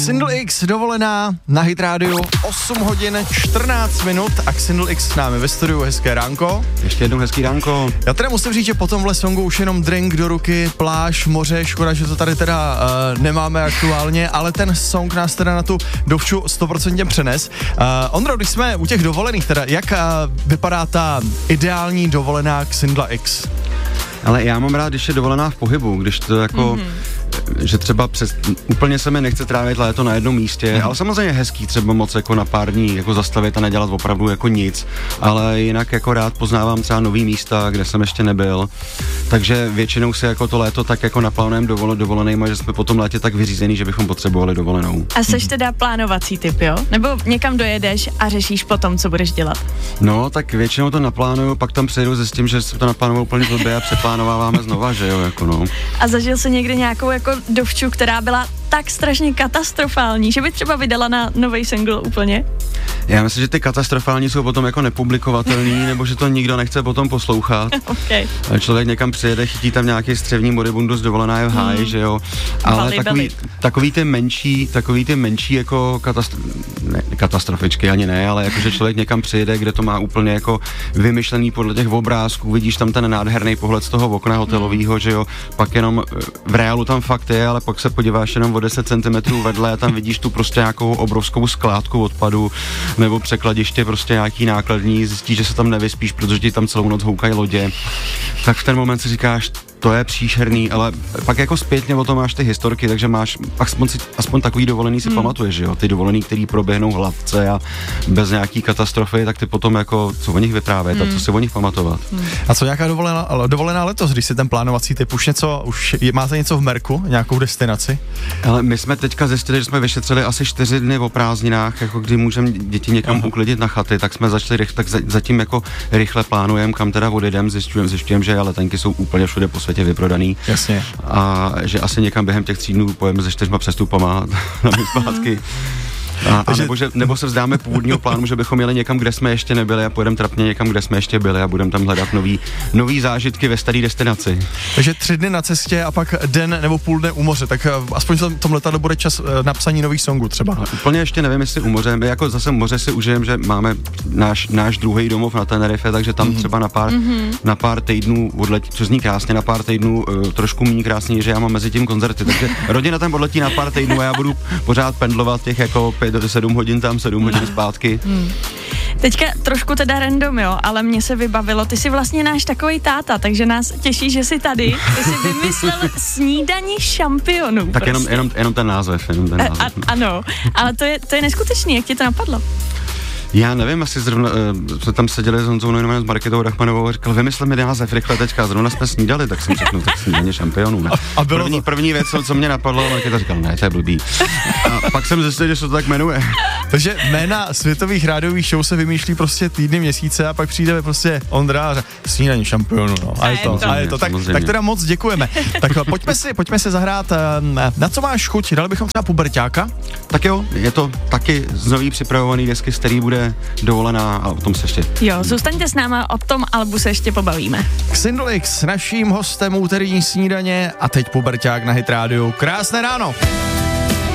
Xindl X dovolená na Hit Radio 8 hodin 14 minut a Xindl X s námi ve studiu. Hezké ránko. Ještě jednou hezký ránko. Já teda musím říct, že po tomhle songu už jenom drink do ruky, pláž, moře, škoda, že to tady teda nemáme aktuálně, ale ten song nás teda na tu dovču 100% přenes. Ondro, když jsme u těch dovolených teda, jak vypadá ta ideální dovolená Xindla X? Ale já mám rád, když je dovolená v pohybu, když to jako, že třeba úplně se mi nechce trávit léto na jednom místě, ale samozřejmě hezký třeba moc jako na pár dní jako zastavit a nedělat opravdu jako nic, ale jinak jako rád poznávám třeba nový místa, kde jsem ještě nebyl, takže většinou si jako to léto tak jako naplánujeme dovolenýma, že jsme po tom létě tak vyřízený, že bychom potřebovali dovolenou. A seš teda plánovací typ, jo? Nebo někam dojedeš a řešíš potom, co budeš dělat? No, tak většinou to naplánuju, pak tam přijedu s tím, že jsem to naplánoval úplně blbě a přeplánováváme znova, že jo, jako no. A zažil jsi někdy nějakou jako dovču, která byla tak strašně katastrofální, že by třeba vydala na nový single úplně? Já myslím, že ty katastrofální jsou potom jako nepublikovatelný, nebo že to nikdo nechce potom poslouchat. Okay. Člověk někam přijede, chytí tam nějaký střevní moribundus, dovolená je v háji, že jo. Ale takový ty menší jako katastrofičky ani ne, ale jakože člověk někam přijede, kde to má úplně jako vymyšlený podle těch obrázků, vidíš tam ten nádherný pohled z toho okna hotelového, že jo. Pak jenom v reálu tam fakt je, ale pak se podíváš jenom o 10 cm vedle a tam vidíš tu prostě nějakou obrovskou skládku odpadu nebo překladiště prostě nějaký nákladní, zjistíš, že se tam nevyspíš, protože ti tam celou noc houkají lodě, tak v ten moment si říkáš, to je příšerný, ale pak jako zpětně o tom máš ty historky, takže máš aspoň takový dovolený si pamatuješ, že jo, ty dovolený, který proběhnou hladce a bez nějaký katastrofy, tak ty potom jako, co o nich vyprávět a co si o nich pamatovat. A co nějaká dovolená letos, když si ten plánovací typ už máte něco v merku, nějakou destinaci? Ale my jsme teďka zjistili, že jsme vyšetřili asi 4 dny o prázdninách, jako kdy můžeme děti někam uklidit na chaty, tak jsme začali tak zatím jako rychle plánujeme, kam teda odjedem, zjišťujeme, že letenky jsou úplně všude po světě vyprodaný. Jasně. A že asi někam během těch 3 dnů pojeme se 4 přestupama na zpátky. A nebo se vzdáme původního plánu, že bychom jeli někam, kde jsme ještě nebyli a pojedeme trapně někam, kde jsme ještě byli a budeme tam hledat nový zážitky ve staré destinaci. Takže 3 dny na cestě a pak den nebo půl dne u moře, tak aspoň v tom letadle bude čas napsaní nových songů třeba. A úplně ještě nevím, jestli u moře, my jako zase moře si užijeme, že máme náš druhý domov na Tenerife, takže tam třeba na pár týdnů odletí, co zní krásně, na pár týdnů trošku méně krásně, že já mám mezi tím koncerty, takže rodina tam odletí na pár týdnů a já budu pořád pendlovat těch jako 7 hodin tam, 7 hodin zpátky. Teďka trošku teda random, jo, ale mně se vybavilo, ty jsi vlastně náš takovej táta, takže nás těší, že jsi tady. Ty jsi vymyslel snídaní šampionů. Tak prostě. jenom ten název. Ano, ale to je neskutečný, jak ti to napadlo? Já nevím, asi zrovna jsme tam seděli s Honzou Neumannem, s Markétou Rachmanovou a říkal, vymysl mi název rychle teďka, zrovna jsme snídali, tak jsem řekl, tak snídaně šampionů, ne? A bylo první věc, co mě napadlo, Markéta říkal, ne, to je blbý. A pak jsem zjistil, že se to tak jmenuje. Takže jména světových rádiových show se vymýšlí prostě týdny, měsíce a pak přijde prostě Ondra a řekne, snídaní šampionů, no. A je to. Tak teda moc děkujeme. Tak pojďme si zahrát, na co máš chuť, dali bychom třeba Puberťáka? Tak jo, je to taky z nový připravovaný desky, z který bude dovolená a o tom se ještě... Jo, zůstaňte s náma, o tom albu se ještě pobavíme. Xindl X, naším hostem úterní snídaně a teď Puberťák na Hit Radio. Krásné ráno!